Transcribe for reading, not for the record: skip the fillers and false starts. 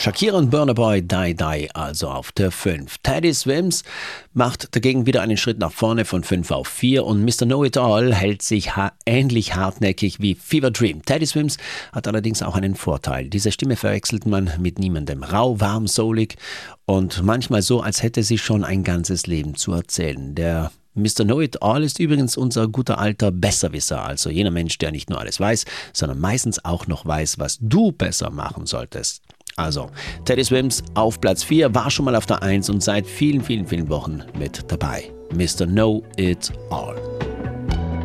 Shakira und Burna Boy, Die Die, also auf der 5. Teddy Swims macht dagegen wieder einen Schritt nach vorne von 5 auf 4 und Mr. Know-It-All hält sich ähnlich hartnäckig wie Fever Dream. Teddy Swims hat allerdings auch einen Vorteil. Diese Stimme verwechselt man mit niemandem. Rau, warm, soulig und manchmal so, als hätte sie schon ein ganzes Leben zu erzählen. Der Mr. Know-It-All ist übrigens unser guter alter Besserwisser, also jener Mensch, der nicht nur alles weiß, sondern meistens auch noch weiß, was du besser machen solltest. Also, Teddy Swims auf Platz 4, war schon mal auf der 1 und seit vielen Wochen mit dabei. Mr. Know-It-All.